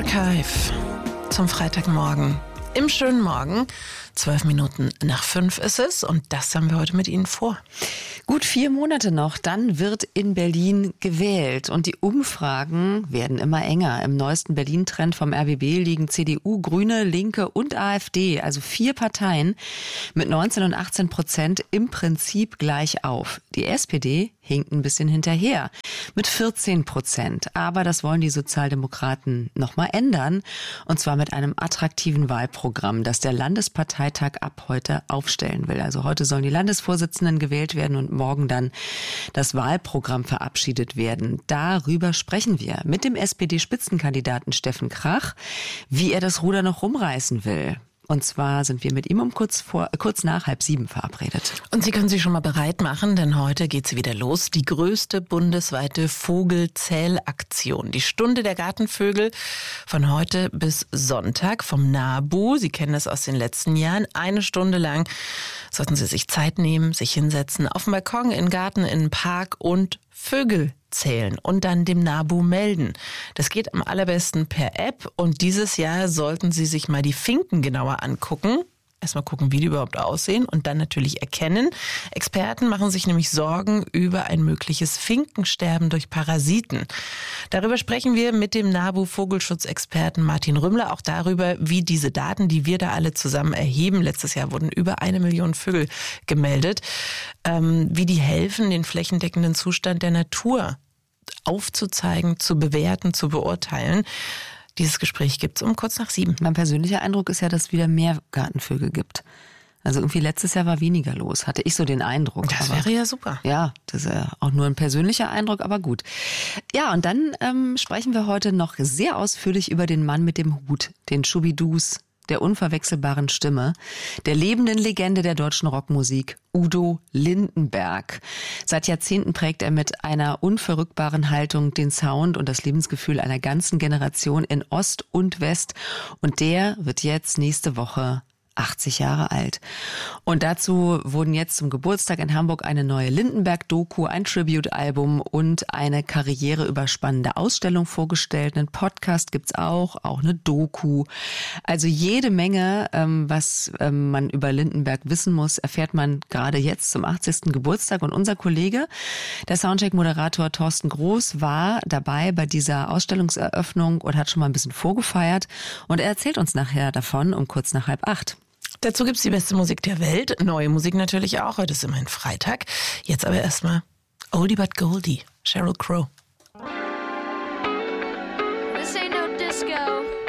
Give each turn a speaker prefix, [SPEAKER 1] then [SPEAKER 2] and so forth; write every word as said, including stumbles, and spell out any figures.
[SPEAKER 1] Archive zum Freitagmorgen. Im schönen Morgen, zwölf Minuten nach fünf ist es und das haben wir heute mit Ihnen vor.
[SPEAKER 2] Gut vier Monate noch, dann wird in Berlin gewählt und die Umfragen werden immer enger. Im neuesten Berlin-Trend vom R B B liegen C D U, Grüne, Linke und AfD, also vier Parteien mit neunzehn und achtzehn Prozent im Prinzip gleich auf. Die S P D hinkt ein bisschen hinterher mit vierzehn Prozent. Aber das wollen die Sozialdemokraten nochmal ändern. Und zwar mit einem attraktiven Wahlprogramm, das der Landesparteitag ab heute aufstellen will. Also heute sollen die Landesvorsitzenden gewählt werden und morgen dann das Wahlprogramm verabschiedet werden. Darüber sprechen wir mit dem S P D-Spitzenkandidaten Steffen Krach, wie er das Ruder noch rumreißen will. Und zwar sind wir mit ihm um kurz vor, kurz nach halb sieben verabredet.
[SPEAKER 1] Und Sie können sich schon mal bereit machen, denn heute geht's wieder los. Die größte bundesweite Vogelzählaktion. Die Stunde der Gartenvögel von heute bis Sonntag vom NABU. Sie kennen das aus den letzten Jahren. Eine Stunde lang sollten Sie sich Zeit nehmen, sich hinsetzen, auf dem Balkon, in den Garten, in den Park und Vögel zählen und dann dem NABU melden. Das geht am allerbesten per App und dieses Jahr sollten Sie sich mal die Finken genauer angucken. Erstmal gucken, wie die überhaupt aussehen und dann natürlich erkennen. Experten machen sich nämlich Sorgen über ein mögliches Finkensterben durch Parasiten. Darüber sprechen wir mit dem NABU-Vogelschutzexperten Martin Rümmler, auch darüber, wie diese Daten, die wir da alle zusammen erheben, letztes Jahr wurden über eine Million Vögel gemeldet, ähm, wie die helfen, den flächendeckenden Zustand der Natur aufzuzeigen, zu bewerten, zu beurteilen. Dieses Gespräch gibt's um kurz nach sieben.
[SPEAKER 2] Mein persönlicher Eindruck ist ja, dass es wieder mehr Gartenvögel gibt. Also irgendwie letztes Jahr war weniger los, hatte ich so den Eindruck.
[SPEAKER 1] Das
[SPEAKER 2] aber,
[SPEAKER 1] wäre ja super.
[SPEAKER 2] Ja, das ist ja auch nur ein persönlicher Eindruck, aber gut. Ja, und dann ähm, sprechen wir heute noch sehr ausführlich über den Mann mit dem Hut, den Schubidus, der unverwechselbaren Stimme, der lebenden Legende der deutschen Rockmusik, Udo Lindenberg. Seit Jahrzehnten prägt er mit einer unverrückbaren Haltung den Sound und das Lebensgefühl einer ganzen Generation in Ost und West. Und der wird jetzt nächste Woche achtzig Jahre alt. Und dazu wurden jetzt zum Geburtstag in Hamburg eine neue Lindenberg-Doku, ein Tribute-Album und eine karriereüberspannende Ausstellung vorgestellt. Einen Podcast gibt's auch, auch eine Doku. Also jede Menge, ähm, was ähm, man über Lindenberg wissen muss, erfährt man gerade jetzt zum achtzigsten Geburtstag. Und unser Kollege, der Soundcheck-Moderator Thorsten Groß, war dabei bei dieser Ausstellungseröffnung und hat schon mal ein bisschen vorgefeiert. Und er erzählt uns nachher davon um kurz nach halb acht.
[SPEAKER 1] Dazu gibt's die beste Musik der Welt, neue Musik natürlich auch, heute ist immerhin Freitag. Jetzt aber erstmal Oldie but Goldie, Sheryl Crow.
[SPEAKER 3] This ain't no disco.